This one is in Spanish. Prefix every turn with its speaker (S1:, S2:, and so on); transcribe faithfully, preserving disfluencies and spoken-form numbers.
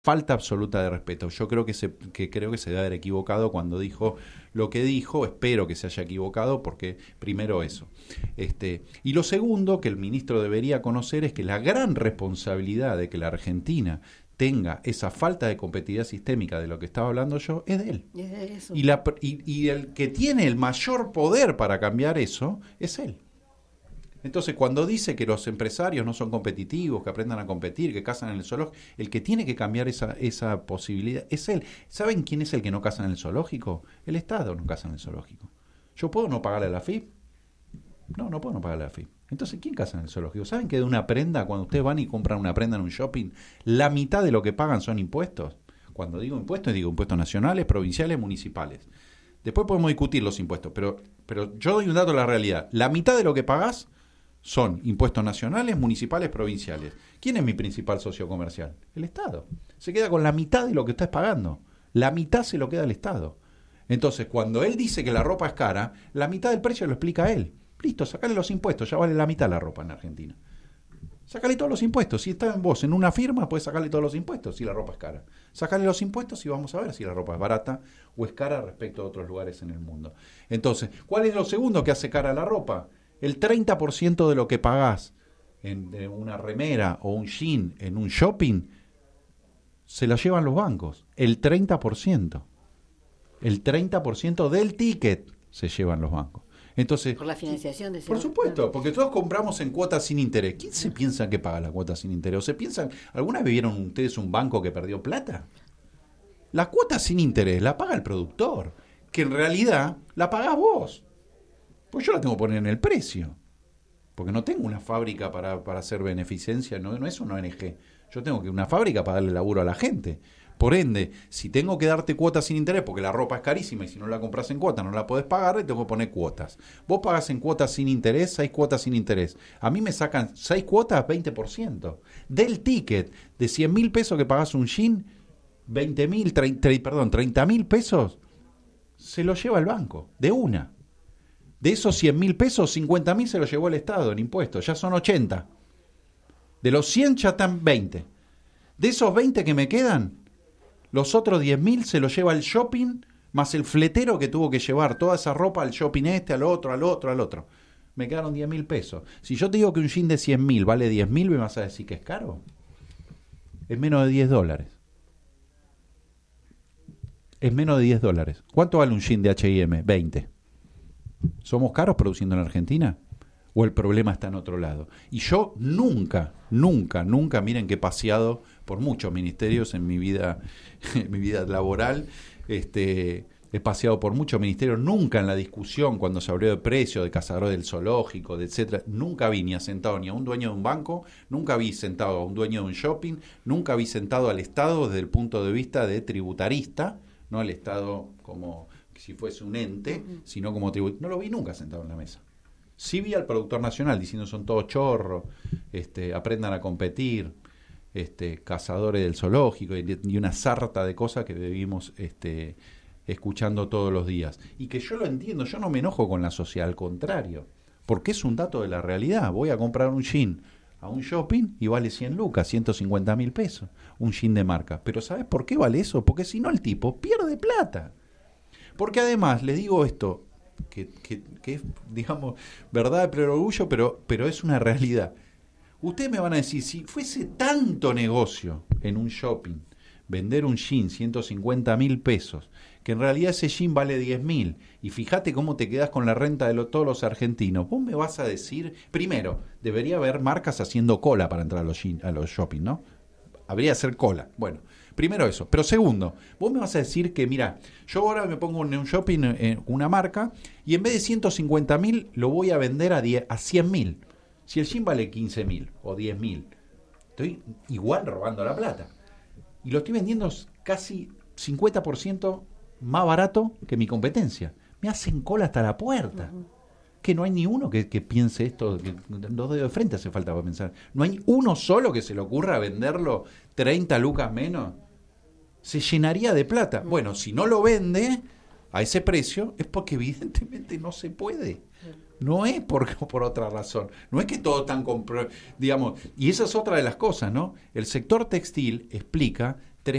S1: falta absoluta de respeto. Yo creo que se que creo que se debe haber equivocado cuando dijo lo que dijo. Espero que se haya equivocado, porque primero eso. Este, y lo segundo que el ministro debería conocer es que la gran responsabilidad de que la Argentina tenga esa falta de competitividad sistémica de lo que estaba hablando yo es de él.
S2: Eso.
S1: Y, la, y, y el que tiene el mayor poder para cambiar eso es él. Entonces, cuando dice que los empresarios no son competitivos, que aprendan a competir, que cazan en el zoológico, el que tiene que cambiar esa, esa posibilidad es él. ¿Saben quién es el que no caza en el zoológico? El Estado no caza en el zoológico. ¿Yo puedo no pagarle a la F I P? No, no puedo no pagarle a la F I P. Entonces, ¿quién caza en el zoológico? ¿Saben que de una prenda, cuando ustedes van y compran una prenda en un shopping, la mitad de lo que pagan son impuestos? Cuando digo impuestos, digo impuestos nacionales, provinciales, municipales. Después podemos discutir los impuestos, pero, pero yo doy un dato de la realidad. La mitad de lo que pagás son impuestos nacionales, municipales, provinciales. ¿Quién es mi principal socio comercial? El Estado. Se queda con la mitad de lo que estás pagando. La mitad se lo queda el Estado. Entonces, cuando él dice que la ropa es cara, la mitad del precio lo explica él. Listo, sacale los impuestos, ya vale la mitad la ropa en Argentina. Sacale todos los impuestos. Si está en vos en una firma, puedes sacarle todos los impuestos si la ropa es cara. Sacale los impuestos y vamos a ver si la ropa es barata o es cara respecto a otros lugares en el mundo. Entonces, ¿cuál es lo segundo que hace cara la ropa? El treinta por ciento de lo que pagás en, en una remera o un jean en un shopping se la llevan los bancos. El treinta por ciento. El treinta por ciento del ticket se llevan los bancos. Entonces,
S2: por la financiación de ese
S1: por supuesto, porque todos compramos en cuotas sin interés. ¿Quién se piensa que paga la cuota sin interés? ¿O se piensan, alguna vez vieron ustedes un banco que perdió plata? La cuota sin interés la paga el productor, que en realidad la pagás vos. Pues yo la tengo que poner en el precio, porque no tengo una fábrica para, para hacer beneficencia, no, no es una O N G. Yo tengo que una fábrica para darle laburo a la gente. Por ende, si tengo que darte cuotas sin interés, porque la ropa es carísima y si no la compras en cuotas no la podés pagar, le tengo que poner cuotas. Vos pagás en cuotas sin interés, seis cuotas sin interés. A mí me sacan seis cuotas, veinte por ciento. Del ticket de cien mil pesos que pagás un jean, veinte mil, perdón, treinta mil pesos, se lo lleva el banco, de una. De esos cien mil pesos, cincuenta mil se lo llevó el Estado en impuestos, ya son ochenta. De los cien ya están veinte. De esos veinte que me quedan, los otros diez mil se los lleva el shopping, más el fletero que tuvo que llevar toda esa ropa al shopping este, al otro, al otro, al otro. Me quedaron diez mil pesos. Si yo te digo que un jean de cien mil vale diez mil, ¿me vas a decir que es caro? Es menos de diez dólares. Es menos de diez dólares. ¿Cuánto vale un jean de H y M? veinte. ¿Somos caros produciendo en Argentina? ¿O el problema está en otro lado? Y yo nunca, nunca, nunca, miren que he paseado por muchos ministerios en mi vida, en mi vida laboral, este, he paseado por muchos ministerios, nunca en la discusión cuando se habló de precio, de cazadores del zoológico, de etcétera, nunca vi ni a sentado ni a un dueño de un banco, nunca vi sentado a un dueño de un shopping, nunca vi sentado al Estado desde el punto de vista de tributarista, no al Estado como si fuese un ente, sino como tributarista. No lo vi nunca sentado en la mesa. Sí vi al productor nacional diciendo son todos chorros, este, aprendan a competir, este, cazadores del zoológico y, y una sarta de cosas que vivimos este, escuchando todos los días. Y que yo lo entiendo, yo no me enojo con la sociedad, al contrario, porque es un dato de la realidad. Voy a comprar un jean a un shopping y vale cien lucas, ciento cincuenta mil pesos, un jean de marca. Pero ¿sabes por qué vale eso? Porque si no el tipo pierde plata. Porque además, les digo esto, que, que, que es, digamos, verdad de perogrullo, pero, pero es una realidad. Ustedes me van a decir, si fuese tanto negocio en un shopping, vender un jean ciento cincuenta mil pesos, que en realidad ese jean vale diez mil, y fíjate cómo te quedas con la renta de lo, todos los argentinos, vos me vas a decir, primero, debería haber marcas haciendo cola para entrar a los, jean, a los shopping, ¿no? Habría que hacer cola. Bueno, primero eso. Pero segundo, vos me vas a decir que, mira, yo ahora me pongo en un shopping, en una marca, y en vez de ciento cincuenta mil, lo voy a vender a, diez, a cien mil. Si el jean vale quince mil o diez mil, estoy igual robando la plata. Y lo estoy vendiendo casi cincuenta por ciento más barato que mi competencia. Me hacen cola hasta la puerta. Uh-huh. Que no hay ni uno que, que piense esto, que dos dedos de frente hace falta para pensar. No hay uno solo que se le ocurra venderlo treinta lucas menos. Se llenaría de plata. Bueno, si no lo vende a ese precio es porque evidentemente no se puede. No es por, por otra razón. No es que todo tan compro, digamos, y esa es otra de las cosas, ¿no? El sector textil explica